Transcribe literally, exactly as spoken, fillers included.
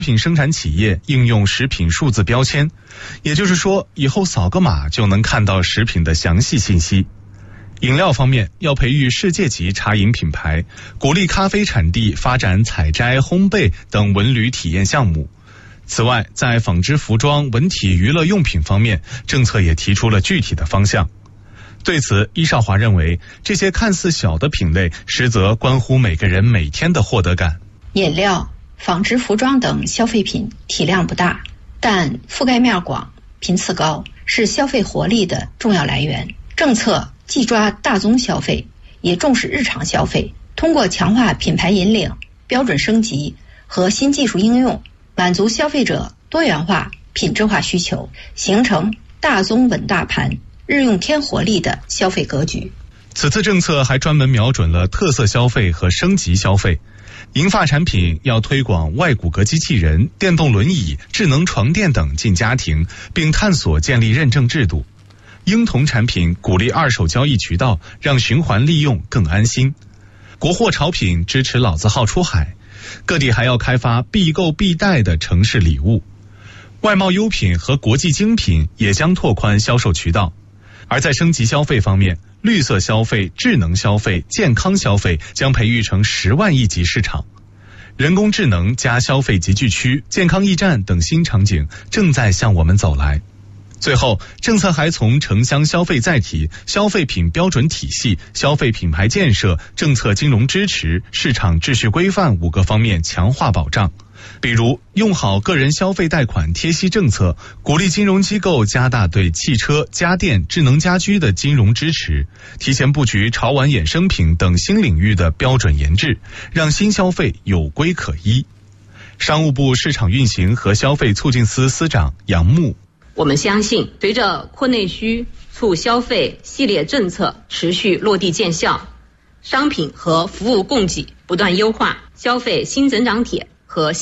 食品生产企业应用食品数字标签，也就是说，以后扫个码就能看到食品的详细信息。饮料方面，要培育世界级茶饮品牌，鼓励咖啡产地发展采摘、烘焙等文旅体验项目。此外，在纺织服装、文体娱乐用品方面，政策也提出了具体的方向。对此，伊少华认为，这些看似小的品类，实则关乎每个人每天的获得感。 饮料、纺织服装等消费品体量不大，但覆盖面广、频次高，是消费活力的重要来源。政策既抓大宗消费，也重视日常消费，通过强化品牌引领、标准升级和新技术应用，满足消费者多元化、品质化需求，形成大宗稳大盘、日用添活力的消费格局。 此次政策还专门瞄准了特色消费和升级消费。银发产品要推广外骨骼机器人、电动轮椅、智能床垫等进家庭，并探索建立认证制度。婴童产品鼓励二手交易渠道，让循环利用更安心。国货潮品支持老字号出海。各地还要开发必购必带的城市礼物。外贸优品和国际精品也将拓宽销售渠道。而在升级消费方面，绿色消费、智能消费、健康消费将培育成十万亿级市场。人工智能加消费集聚区、健康驿站等新场景正在向我们走来。最后，政策还从城乡消费载体、消费品标准体系、消费品牌建设、政策金融支持、市场秩序规范五个方面强化保障。比如，用好个人消费贷款贴息政策，鼓励金融机构加大对汽车、家电、智能家居的金融支持，提前布局潮玩衍生品等新领域的标准研制，让新消费有规可依。商务部市场运行和消费促进司司长杨牧： 我们相信，随着扩内需、促消费系列政策持续落地见效，商品和服务供给不断优化，消费新增长点和